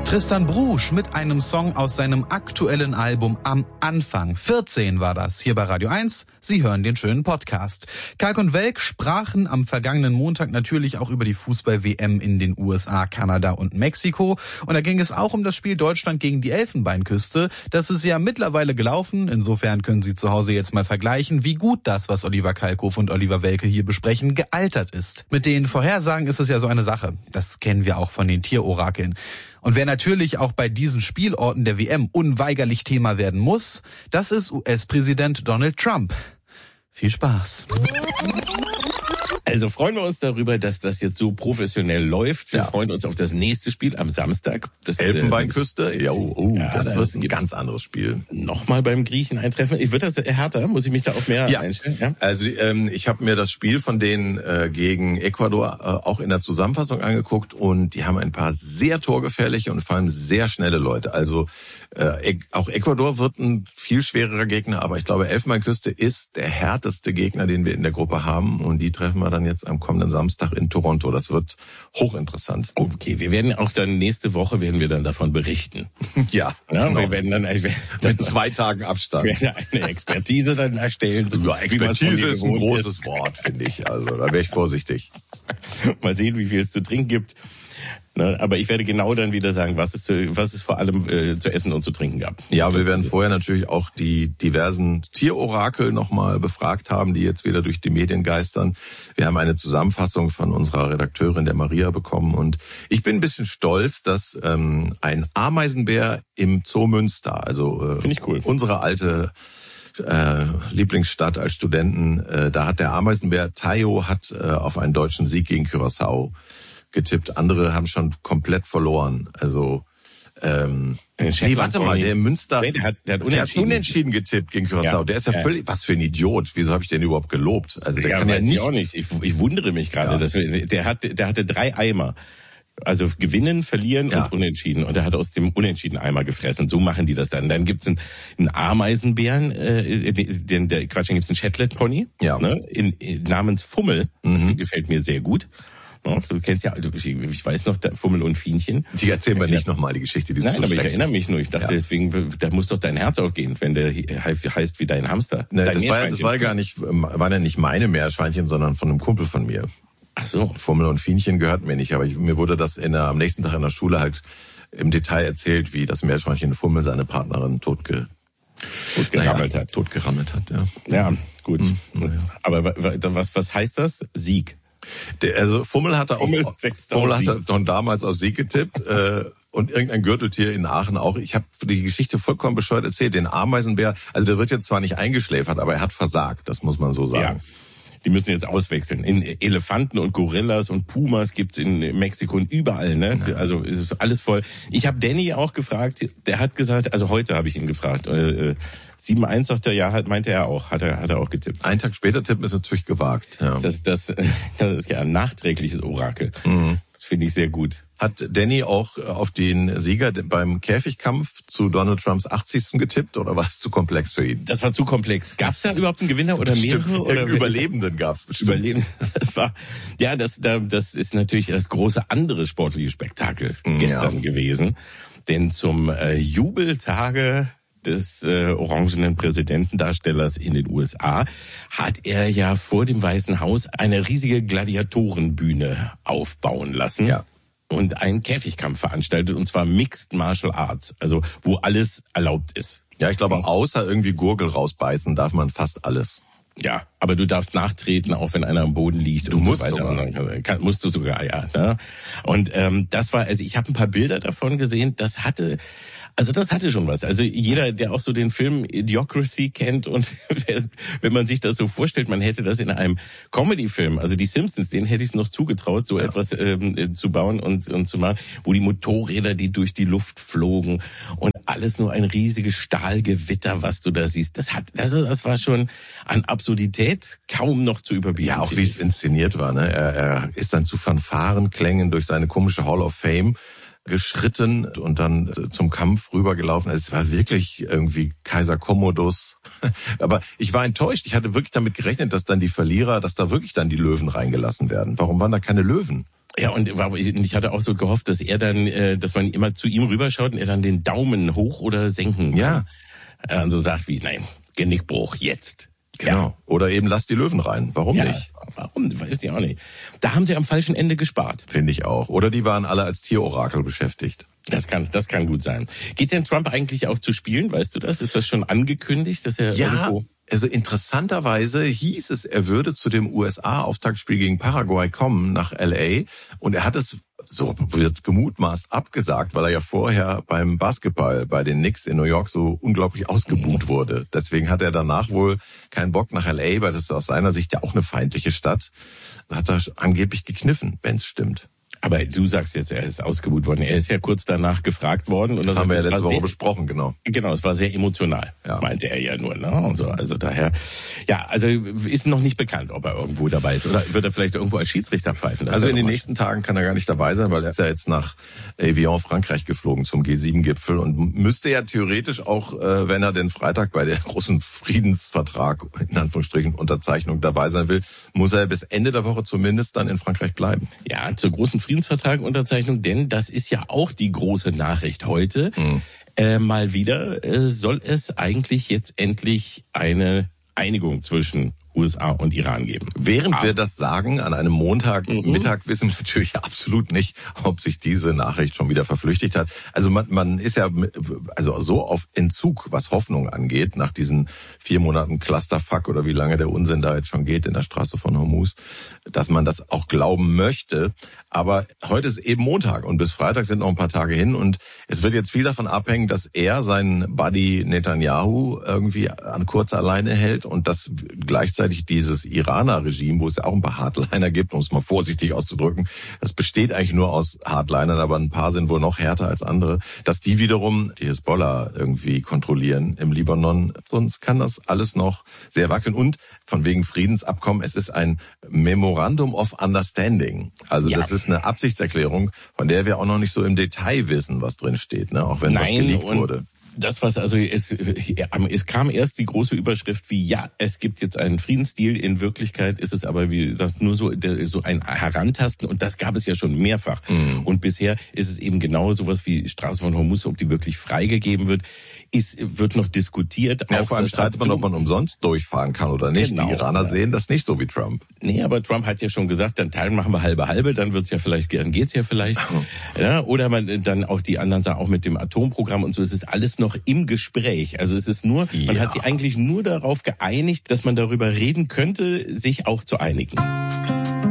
Tristan Brusch mit einem Song aus seinem aktuellen Album Am Anfang. 14 war das, hier bei Radio 1. Sie hören den schönen Podcast. Kalk und Welk sprachen am vergangenen Montag natürlich auch über die Fußball-WM in den USA, Kanada und Mexiko. Und da ging es auch um das Spiel Deutschland gegen die Elfenbeinküste. Das ist ja mittlerweile gelaufen. Insofern können Sie zu Hause jetzt mal vergleichen, wie gut das, was Oliver Kalkofe und Oliver Welke hier besprechen, gealtert ist. Mit den Vorhersagen ist es ja so eine Sache. Das kennen wir auch von den Tierorakeln. Und wer natürlich auch bei diesen Spielorten der WM unweigerlich Thema werden muss, das ist US-Präsident Donald Trump. Viel Spaß. Also freuen wir uns darüber, dass das jetzt so professionell läuft. Wir freuen uns auf das nächste Spiel am Samstag. Das Elfenbeinküste, das wird ein ganz anderes Spiel. Nochmal beim Griechen eintreffen. Wird das härter? Muss ich mich da auf mehr einstellen? Ja. Also ich habe mir das Spiel von denen gegen Ecuador auch in der Zusammenfassung angeguckt und die haben ein paar sehr torgefährliche und vor allem sehr schnelle Leute. Also auch Ecuador wird ein viel schwererer Gegner, aber ich glaube, Elfenbeinküste ist der härteste Gegner, den wir in der Gruppe haben und die treffen wir dann jetzt am kommenden Samstag in Toronto. Das wird hochinteressant. Okay, wir werden auch dann nächste Woche davon berichten. Ja, genau. Wir werden dann mit 2 Tagen Abstand eine Expertise dann erstellen. Ja, Expertise ist ein großes Wort, finde ich. Also da wäre ich vorsichtig. Mal sehen, wie viel es zu trinken gibt. Aber ich werde genau dann wieder sagen, was es vor allem zu essen und zu trinken gab. Ja, wir werden vorher natürlich auch die diversen Tierorakel nochmal befragt haben, die jetzt wieder durch die Medien geistern. Wir haben eine Zusammenfassung von unserer Redakteurin, der Maria, bekommen. Und ich bin ein bisschen stolz, dass ein Ameisenbär im Zoo Münster, also finde ich cool, unsere alte Lieblingsstadt als Studenten, da hat der Ameisenbär Tayo hat auf einen deutschen Sieg gegen Curaçao getippt. Andere haben schon komplett verloren. Also warte mal, der Münster, der hat unentschieden getippt gegen Curaçao. Ja, der ist ja völlig, was für ein Idiot. Wieso habe ich den überhaupt gelobt? Also der kann ja nichts. Auch nicht. Ich wundere mich gerade, dass der hatte 3 Eimer. Also gewinnen, verlieren und unentschieden. Und er hat aus dem unentschieden Eimer gefressen. So machen die das dann. Dann gibt's einen Ameisenbären, dann gibt's einen Shetland-Pony, namens Fummel. Gefällt mir sehr gut. Du kennst ja, ich weiß noch, Fummel und Fienchen. Die erzählen wir nicht nochmal die Geschichte. Die ist Nein, aber ich erinnere mich nur. Ich dachte deswegen, da muss doch dein Herz aufgehen, wenn der heißt wie dein Hamster. Ne, das war gar nicht, waren ja nicht meine Meerschweinchen, sondern von einem Kumpel von mir. Ach so. Fummel und Fienchen gehört mir nicht, aber mir wurde das am nächsten Tag in der Schule halt im Detail erzählt, wie das Meerschweinchen Fummel seine Partnerin totgerammelt hat, ja. Ja, gut. Aber was heißt das? Sieg. Also Fummel hatte schon damals auf Sieg getippt und irgendein Gürteltier in Aachen auch. Ich habe die Geschichte vollkommen bescheuert erzählt. Den Ameisenbär, also der wird jetzt zwar nicht eingeschläfert, aber er hat versagt, das muss man so sagen. Ja. Die müssen jetzt auswechseln. In Elefanten und Gorillas und Pumas gibt's in Mexiko und überall, ne? Ja. Also es ist alles voll. Ich habe Danny auch gefragt, der hat gesagt, also heute habe ich ihn gefragt, 7-1 sagt er, meinte er auch, hat er auch getippt. Einen Tag später tippen ist natürlich gewagt. Ja. Das ist ja ein nachträgliches Orakel. Das finde ich sehr gut. Hat Danny auch auf den Sieger beim Käfigkampf zu Donald Trumps 80. getippt oder war es zu komplex für ihn? Das war zu komplex. Gab es da überhaupt einen Gewinner oder mehrere? Oder Überlebenden gab es. Das ist natürlich das große andere sportliche Spektakel gestern gewesen. Denn zum Jubeltage des orangenen Präsidentendarstellers in den USA hat er ja vor dem Weißen Haus eine riesige Gladiatorenbühne aufbauen lassen. Ja. Und einen Käfigkampf veranstaltet, und zwar Mixed Martial Arts, also wo alles erlaubt ist. Ja, ich glaube, außer irgendwie Gurgel rausbeißen darf man fast alles. Ja, aber du darfst nachtreten, auch wenn einer am Boden liegt. Du musst so weiter. Musst du sogar, ja. Ne? Und das war, also ich habe ein paar Bilder davon gesehen, das hatte schon was. Also jeder, der auch so den Film Idiocracy kennt und wenn man sich das so vorstellt, man hätte das in einem Comedy-Film, also die Simpsons, denen hätte ich es noch zugetraut, so etwas zu bauen und zu machen, wo die Motorräder, die durch die Luft flogen und alles nur ein riesiges Stahlgewitter, was du da siehst. Das war schon an Absurdität kaum noch zu überbieten. Ja, auch wie es inszeniert war. Ne? Er ist dann zu Fanfarenklängen durch seine komische Hall of Fame geschritten und dann zum Kampf rübergelaufen. Es war wirklich irgendwie Kaiser Commodus. Aber ich war enttäuscht. Ich hatte wirklich damit gerechnet, dass dann die Verlierer, dass da wirklich dann die Löwen reingelassen werden. Warum waren da keine Löwen? Ja, und ich hatte auch so gehofft, dass er dann, dass man immer zu ihm rüberschaut und er dann den Daumen hoch oder senken kann. Ja. Also sagt wie, nein, Genickbruch, jetzt. Genau. Ja. Oder eben lass die Löwen rein. Warum nicht? Warum? Weiß ich auch nicht. Da haben sie am falschen Ende gespart. Finde ich auch. Oder die waren alle als Tierorakel beschäftigt. Das kann gut sein. Geht denn Trump eigentlich auch zu spielen? Weißt du das? Ist das schon angekündigt, dass er irgendwo... Also interessanterweise hieß es, er würde zu dem USA-Auftaktspiel gegen Paraguay kommen nach LA und er hat es, so wird gemutmaßt, abgesagt, weil er ja vorher beim Basketball bei den Knicks in New York so unglaublich ausgebuht wurde. Deswegen hat er danach wohl keinen Bock nach LA, weil das ist aus seiner Sicht ja auch eine feindliche Stadt. Da hat er angeblich gekniffen, wenn es stimmt. Aber du sagst jetzt, er ist ausgebuht worden. Er ist ja kurz danach gefragt worden. Und das haben wir ja letzte Woche sehr besprochen, genau. Genau, es war sehr emotional, meinte er ja nur. Ne? Also daher, also ist noch nicht bekannt, ob er irgendwo dabei ist. Oder wird er vielleicht irgendwo als Schiedsrichter pfeifen? Also in den nächsten Tagen kann er gar nicht dabei sein, weil er ist ja jetzt nach Evian, Frankreich geflogen zum G7-Gipfel und müsste ja theoretisch auch, wenn er den Freitag bei der großen Friedensvertrag, in Anführungsstrichen, Unterzeichnung dabei sein will, muss er bis Ende der Woche zumindest dann in Frankreich bleiben. Ja, zur großen Friedensvertrag-Unterzeichnung, denn das ist ja auch die große Nachricht heute. Mal wieder soll es eigentlich jetzt endlich eine Einigung zwischen USA und Iran geben. Während wir das sagen, an einem Montagmittag wissen wir natürlich absolut nicht, ob sich diese Nachricht schon wieder verflüchtigt hat. Also man ist ja so auf Entzug, was Hoffnung angeht, nach diesen 4 Monaten Clusterfuck oder wie lange der Unsinn da jetzt schon geht in der Straße von Hormuz, dass man das auch glauben möchte. Aber heute ist eben Montag und bis Freitag sind noch ein paar Tage hin und es wird jetzt viel davon abhängen, dass er seinen Buddy Netanyahu irgendwie an kurzer Leine hält und dass gleichzeitig dieses Iraner-Regime, wo es ja auch ein paar Hardliner gibt, um es mal vorsichtig auszudrücken, das besteht eigentlich nur aus Hardlinern, aber ein paar sind wohl noch härter als andere, dass die wiederum die Hisbollah irgendwie kontrollieren im Libanon. Sonst kann das alles noch sehr wackeln. Und von wegen Friedensabkommen, es ist ein Memorandum of Understanding. Also das ist eine Absichtserklärung, von der wir auch noch nicht so im Detail wissen, was drin steht, ne? Auch wenn was geleakt wurde. Das, es kam erst die große Überschrift wie, es gibt jetzt einen Friedensdeal. In Wirklichkeit ist es aber, wie du sagst, nur so ein Herantasten und das gab es ja schon mehrfach. Und bisher ist es eben genau sowas wie Straße von Hormuz, ob die wirklich freigegeben wird, wird noch diskutiert. Ja, vor allem streitet man, ob man umsonst durchfahren kann oder nicht. Genau, die Iraner sehen das nicht so wie Trump. Nee, aber Trump hat ja schon gesagt, dann machen wir halbe, dann geht's ja vielleicht. Ja, oder dann auch die anderen sagen, auch mit dem Atomprogramm und so, es ist alles noch im Gespräch. Also es ist nur, man hat sich eigentlich nur darauf geeinigt, dass man darüber reden könnte, sich auch zu einigen.